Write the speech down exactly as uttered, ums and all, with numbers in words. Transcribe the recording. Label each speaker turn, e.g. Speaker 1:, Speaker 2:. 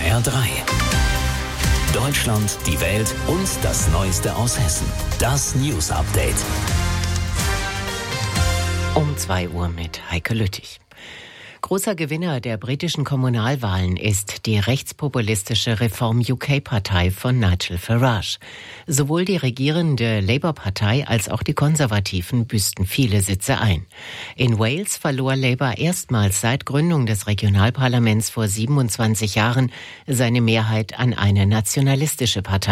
Speaker 1: R drei. Deutschland, die Welt und das Neueste aus Hessen. Das News Update.
Speaker 2: Um zwei Uhr mit Heike Lüttich. Großer Gewinner der britischen Kommunalwahlen ist die rechtspopulistische Reform U K-Partei von Nigel Farage. Sowohl die regierende Labour-Partei als auch die Konservativen büßten viele Sitze ein. In Wales verlor Labour erstmals seit Gründung des Regionalparlaments vor siebenundzwanzig Jahren seine Mehrheit an eine nationalistische Partei.